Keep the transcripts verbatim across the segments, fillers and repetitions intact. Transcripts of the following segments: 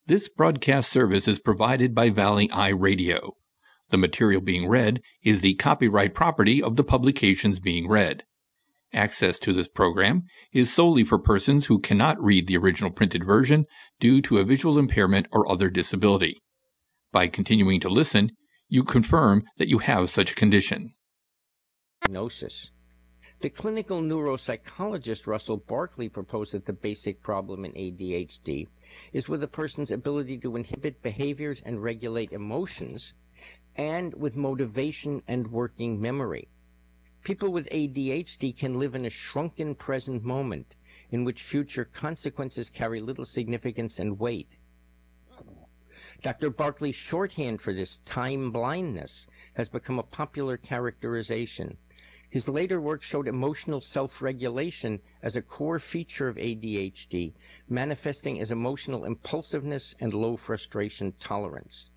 This broadcast service is provided by Valley Eye Radio. The material being read is the copyright property of the publications being read. Access to this program is solely for persons who cannot read the original printed version due to a visual impairment or other disability. By continuing to listen, you confirm that you have such a condition. Diagnosis. The clinical neuropsychologist Russell Barkley proposed that the basic problem in A D H D is with a person's ability to inhibit behaviors and regulate emotions, and with motivation and working memory. People with A D H D can live in a shrunken present moment in which future consequences carry little significance and weight. Doctor Barkley's shorthand for this time blindness has become a popular characterization. His later work showed emotional self-regulation as a core feature of A D H D, manifesting as emotional impulsiveness and low frustration tolerance.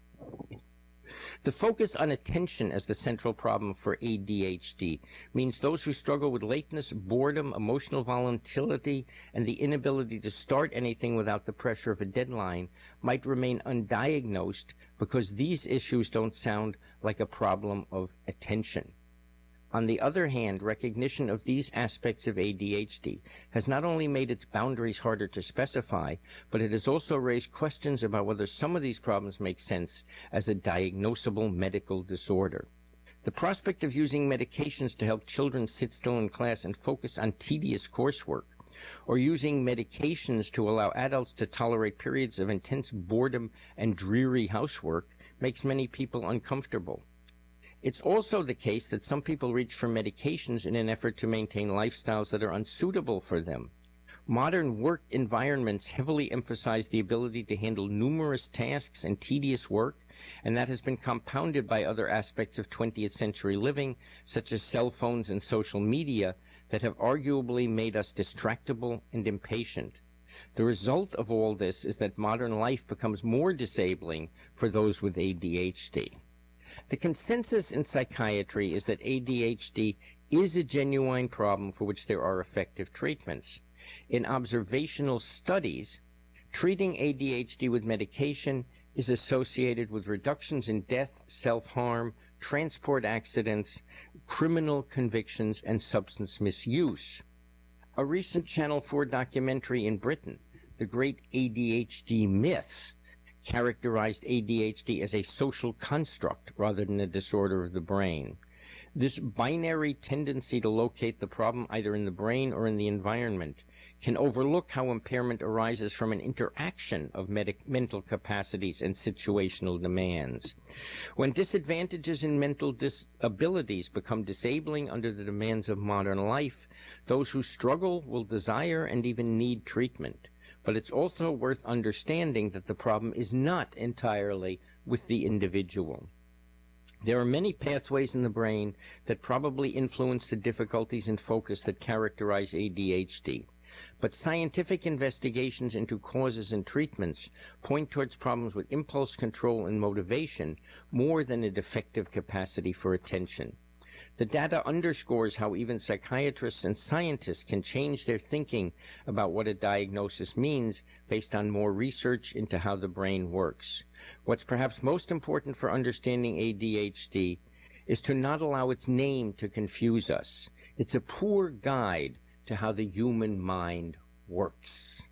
The focus on attention as the central problem for A D H D means those who struggle with lateness, boredom, emotional volatility, and the inability to start anything without the pressure of a deadline might remain undiagnosed because these issues don't sound like a problem of attention. On the other hand, recognition of these aspects of A D H D has not only made its boundaries harder to specify, but it has also raised questions about whether some of these problems make sense as a diagnosable medical disorder. The prospect of using medications to help children sit still in class and focus on tedious coursework, or using medications to allow adults to tolerate periods of intense boredom and dreary housework, makes many people uncomfortable. It's also the case that some people reach for medications in an effort to maintain lifestyles that are unsuitable for them. Modern work environments heavily emphasize the ability to handle numerous tasks and tedious work, and that has been compounded by other aspects of twentieth century living, such as cell phones and social media, that have arguably made us distractible and impatient. The result of all this is that modern life becomes more disabling for those with A D H D. The consensus in psychiatry is that A D H D is a genuine problem for which there are effective treatments. In observational studies, treating A D H D with medication is associated with reductions in death, self-harm, transport accidents, criminal convictions, and substance misuse. A recent Channel four documentary in Britain, The Great A D H D Myth, characterized A D H D as a social construct rather than a disorder of the brain. This binary tendency to locate the problem either in the brain or in the environment can overlook how impairment arises from an interaction of medic- mental capacities and situational demands. When disadvantages in mental disabilities become disabling under the demands of modern life, those who struggle will desire and even need treatment. But it's also worth understanding that the problem is not entirely with the individual. There are many pathways in the brain that probably influence the difficulties in focus that characterize A D H D. But scientific investigations into causes and treatments point towards problems with impulse control and motivation more than a defective capacity for attention. The data underscores how even psychiatrists and scientists can change their thinking about what a diagnosis means based on more research into how the brain works. What's perhaps most important for understanding A D H D is to not allow its name to confuse us. It's a poor guide to how the human mind works.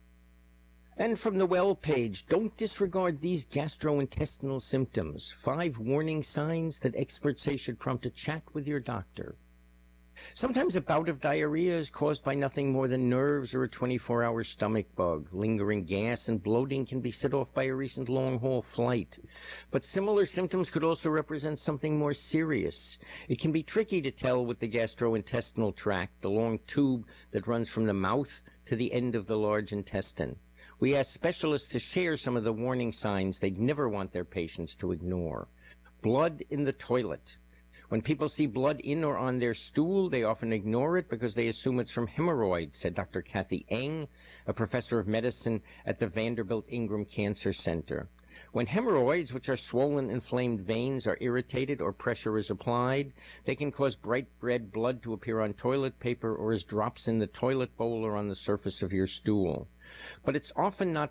And from the Well page, don't disregard these gastrointestinal symptoms. Five warning signs that experts say should prompt a chat with your doctor. Sometimes a bout of diarrhea is caused by nothing more than nerves or a twenty-four hour stomach bug. Lingering gas and bloating can be set off by a recent long-haul flight. But similar symptoms could also represent something more serious. It can be tricky to tell with the gastrointestinal tract, the long tube that runs from the mouth to the end of the large intestine. We ask specialists to share some of the warning signs they'd never want their patients to ignore. Blood in the toilet. When people see blood in or on their stool, they often ignore it because they assume it's from hemorrhoids, said Doctor Kathy Eng, a professor of medicine at the Vanderbilt Ingram Cancer Center. When hemorrhoids, which are swollen, inflamed veins, are irritated or pressure is applied, they can cause bright red blood to appear on toilet paper or as drops in the toilet bowl or on the surface of your stool. But it's often not